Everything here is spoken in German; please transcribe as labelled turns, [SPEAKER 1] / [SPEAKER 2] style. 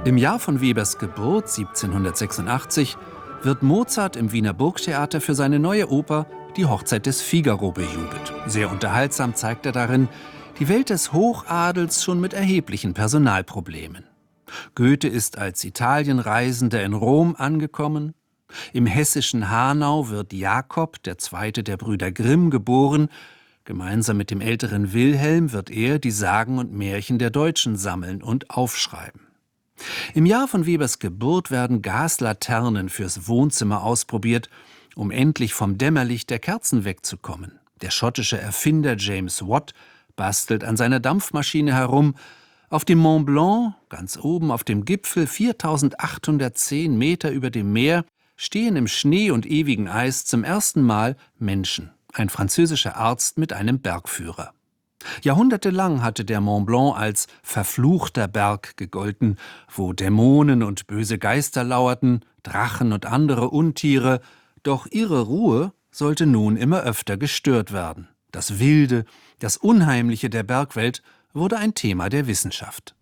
[SPEAKER 1] Im Jahr von Webers Geburt 1786 wird Mozart im Wiener Burgtheater für seine neue Oper Die Hochzeit des Figaro bejubelt. Sehr unterhaltsam zeigt er darin die Welt des Hochadels schon mit erheblichen Personalproblemen. Goethe ist als Italienreisender in Rom angekommen. Im hessischen Hanau wird Jakob, der zweite der Brüder Grimm, geboren. Gemeinsam mit dem älteren Wilhelm wird er die Sagen und Märchen der Deutschen sammeln und aufschreiben. Im Jahr von Webers Geburt werden Gaslaternen fürs Wohnzimmer ausprobiert, um endlich vom Dämmerlicht der Kerzen wegzukommen. Der schottische Erfinder James Watt bastelt an seiner Dampfmaschine herum. Auf dem Mont Blanc, ganz oben auf dem Gipfel, 4810 Meter über dem Meer, stehen im Schnee und ewigen Eis zum ersten Mal Menschen. Ein französischer Arzt mit einem Bergführer. Jahrhundertelang hatte der Mont Blanc als verfluchter Berg gegolten, wo Dämonen und böse Geister lauerten, Drachen und andere Untiere. Doch ihre Ruhe sollte nun immer öfter gestört werden. Das Wilde, das Unheimliche der Bergwelt wurde ein Thema der Wissenschaft.